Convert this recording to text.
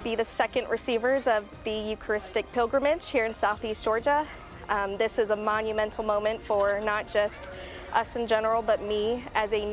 be the second receivers of the Eucharistic pilgrimage here in Southeast Georgia. This is a monumental moment for not just us in general, but me as a